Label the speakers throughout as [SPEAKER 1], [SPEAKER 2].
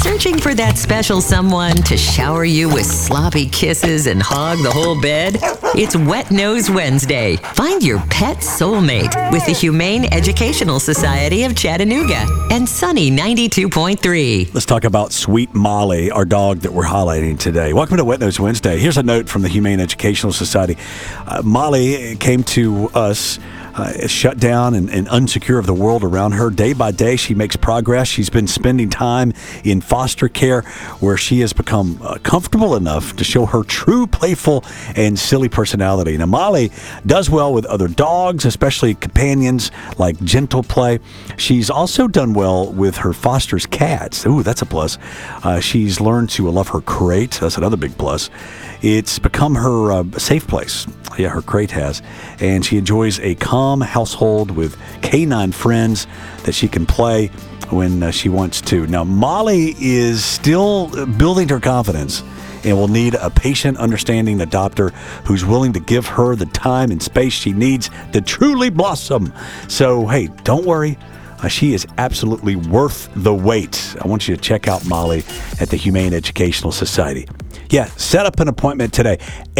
[SPEAKER 1] Searching for that special someone to shower you with sloppy kisses and hog the whole bed? It's Wet Nose Wednesday. Find your pet soulmate with the Humane Educational Society of Chattanooga and Sunny 92.3.
[SPEAKER 2] Let's talk about Sweet Molly, our dog that we're highlighting today. Welcome to Wet Nose Wednesday. Here's a note from the Humane Educational Society. Molly came to us shut down and unsecure of the world around her. Day by day, she makes progress. She's been spending time in foster care where she has become comfortable enough to show her true playful and silly personality. Now, Molly does well with other dogs, especially companions like gentle play. She's also done well with her foster's cats. Ooh, that's a plus. She's learned to love her crate. That's another big plus. It's become her safe place. Yeah, her crate has. And she enjoys a calm household with canine friends that she can play when she wants to. Now, Molly is still building her confidence and will need a patient, understanding adopter who's willing to give her the time and space she needs to truly blossom. So, hey, don't worry. She is absolutely worth the wait. I want you to check out Molly at the Humane Educational Society. Yeah, set up an appointment today.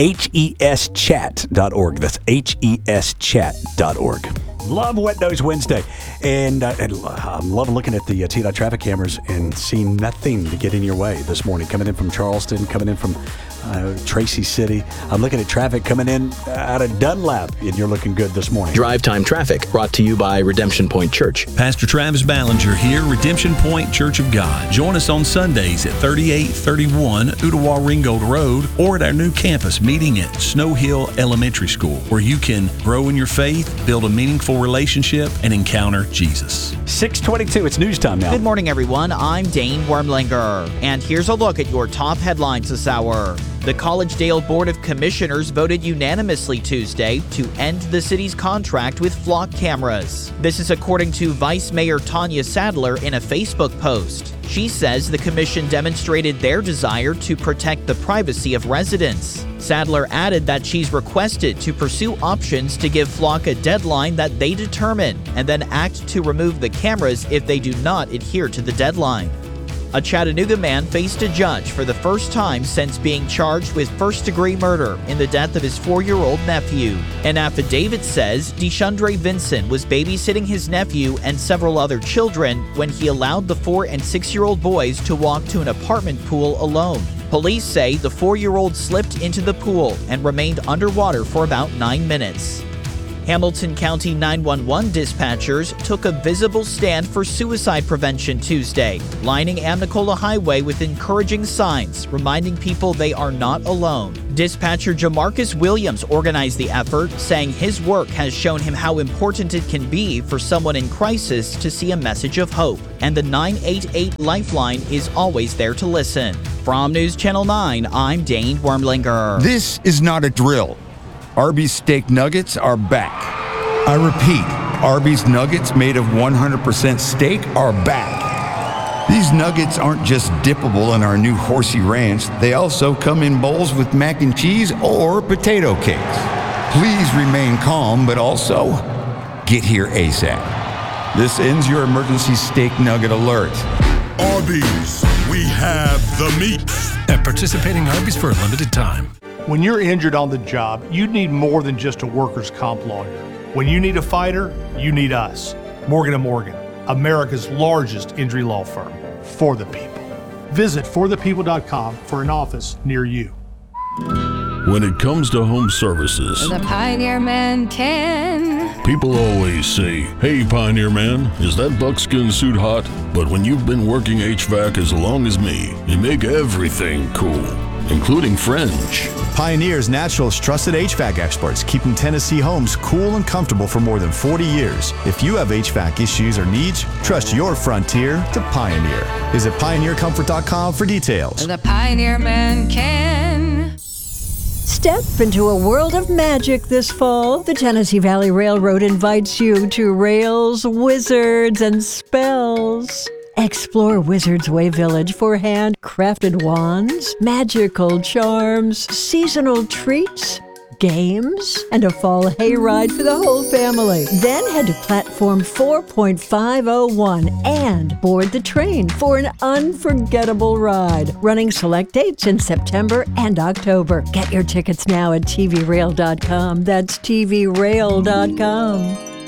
[SPEAKER 2] HESchat.org. That's HESchat.org. Love Wet Nose Wednesday. And I'm loving looking at the TDOT traffic cameras and seeing nothing to get in your way this morning. Coming in from Charleston, coming in from Tracy City. I'm looking at traffic coming in out of Dunlap, and you're looking good this morning.
[SPEAKER 3] Drive Time Traffic, brought to you by Redemption Point Church.
[SPEAKER 4] Pastor Travis Ballinger here, Redemption Point Church of God. Join us on Sundays at 3831 Ottawa Ringgold Road or at our new campus meeting at Snow Hill Elementary School, where you can grow in your faith, build a meaningful relationship, and encounter Jesus.
[SPEAKER 2] 6:22, it's news time now.
[SPEAKER 5] Good morning, everyone. I'm Dane Wormlinger, and here's a look at your top headlines this hour. The Collegedale Board of Commissioners voted unanimously Tuesday to end the city's contract with flock cameras. This is according to Vice Mayor Tanya Sadler in a Facebook post. She says the commission demonstrated their desire to protect the privacy of residents. Sadler added that she's requested to pursue options to give Flock a deadline that they determine and then act to remove the cameras if they do not adhere to the deadline. A Chattanooga man faced a judge for the first time since being charged with first-degree murder in the death of his 4-year-old nephew. An affidavit says Deshandre Vinson was babysitting his nephew and several other children when he allowed the 4- and 6-year-old boys to walk to an apartment pool alone. Police say the 4-year-old slipped into the pool and remained underwater for about 9 minutes. Hamilton County 911 dispatchers took a visible stand for suicide prevention Tuesday, lining Amnicola Highway with encouraging signs, reminding people they are not alone. Dispatcher Jamarcus Williams organized the effort, saying his work has shown him how important it can be for someone in crisis to see a message of hope, and the 988 Lifeline is always there to listen. From News Channel 9, I'm Dane Wormlinger.
[SPEAKER 6] This is not a drill. Arby's steak nuggets are back. I repeat, Arby's nuggets made of 100% steak are back. These nuggets aren't just dippable in our new Horsey Ranch, they also come in bowls with mac and cheese or potato cakes. Please remain calm, but also get here ASAP. This ends your emergency steak nugget alert.
[SPEAKER 7] Arby's, we have the meats.
[SPEAKER 8] At participating Arby's for a limited time.
[SPEAKER 9] When you're injured on the job, you need more than just a workers' comp lawyer. When you need a fighter, you need us. Morgan & Morgan, America's largest injury law firm. For the people. Visit forthepeople.com for an office near you.
[SPEAKER 7] When it comes to home services,
[SPEAKER 10] the Pioneer Man can.
[SPEAKER 7] People always say, "Hey, Pioneer Man, is that buckskin suit hot?" But when you've been working HVAC as long as me, you make everything cool, including French.
[SPEAKER 11] Pioneer's Natural's trusted HVAC experts, keeping Tennessee homes cool and comfortable for more than 40 years. If you have HVAC issues or needs, trust your frontier to Pioneer. Visit pioneercomfort.com for details.
[SPEAKER 10] The Pioneer Man can.
[SPEAKER 12] Step into a world of magic this fall. The Tennessee Valley Railroad invites you to Rails, Wizards, and Spells. Explore Wizards Way Village for handcrafted wands, magical charms, seasonal treats, games, and a fall hayride for the whole family. Then head to platform 4.501 and board the train for an unforgettable ride, running select dates in September and October. Get your tickets now at tvrail.com. That's tvrail.com.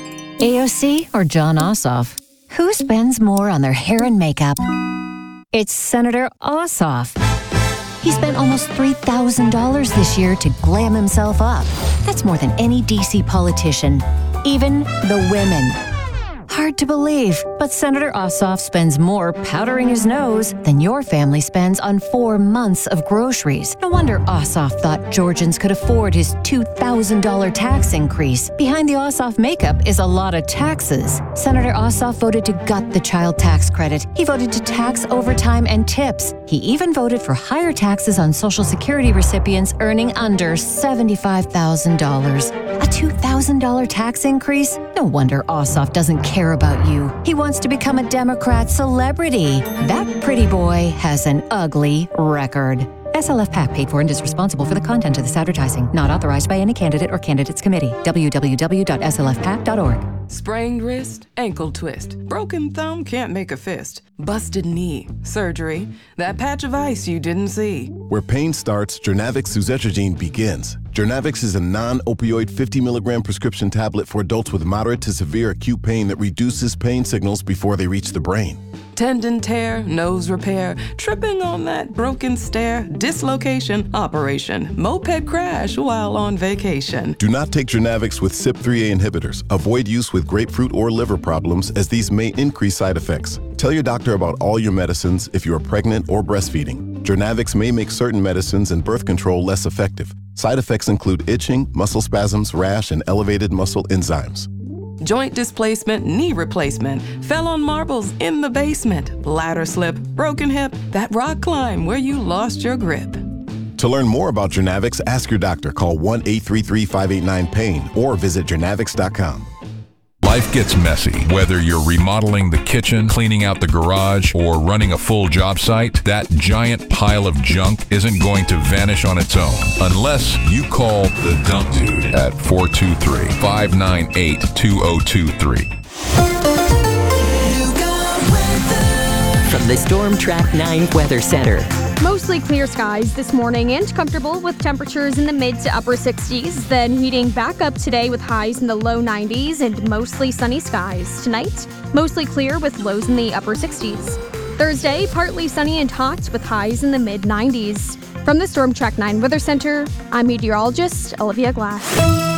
[SPEAKER 13] AOC or John Ossoff? Who spends more on their hair and makeup? It's Senator Ossoff. He spent almost $3,000 this year to glam himself up. That's more than any DC politician, even the women. Hard to believe, but Senator Ossoff spends more powdering his nose than your family spends on 4 months of groceries. No wonder Ossoff thought Georgians could afford his $2,000 tax increase. Behind the Ossoff makeup is a lot of taxes. Senator Ossoff voted to gut the child tax credit. He voted to tax overtime and tips. He even voted for higher taxes on Social Security recipients earning under $75,000. A $2,000 tax increase? No wonder Ossoff doesn't care about you. He wants to become a Democrat celebrity. That pretty boy has an ugly record. SLF PAC paid for and is responsible for the content of this advertising. Not authorized by any candidate or candidates committee. www.slfpac.org.
[SPEAKER 14] Sprained wrist, ankle twist, broken thumb, can't make a fist, busted knee, surgery, that patch of ice you didn't see.
[SPEAKER 15] Where pain starts, Jernavix suzetrigine begins. Jernavix is a non-opioid 50 milligram prescription tablet for adults with moderate to severe acute pain that reduces pain signals before they reach the brain.
[SPEAKER 14] Tendon tear, nose repair, tripping on that broken stair, dislocation, operation, moped crash while on vacation.
[SPEAKER 15] Do not take Jernavix with CYP3A inhibitors. Avoid use with grapefruit or liver problems, as these may increase side effects. Tell your doctor about all your medicines if you are pregnant or breastfeeding. Jernavix may make certain medicines and birth control less effective. Side effects include itching, muscle spasms, rash, and elevated muscle enzymes.
[SPEAKER 14] Joint displacement, knee replacement, fell on marbles in the basement, ladder slip, broken hip, that rock climb where you lost your grip.
[SPEAKER 15] To learn more about Jernavix, ask your doctor. Call 1-833-589-PAIN or visit jernavix.com.
[SPEAKER 16] Life gets messy. Whether you're remodeling the kitchen, cleaning out the garage, or running a full job site, that giant pile of junk isn't going to vanish on its own unless you call the Dump Dude at 423-598-2023.
[SPEAKER 1] From the Storm Track 9 Weather Center.
[SPEAKER 17] Mostly clear skies this morning and comfortable with temperatures in the mid to upper 60s. Then heating back up today with highs in the low 90s and mostly sunny skies. Tonight, mostly clear with lows in the upper 60s. Thursday, partly sunny and hot with highs in the mid 90s. From the Storm Track 9 Weather Center, I'm meteorologist Olivia Glass.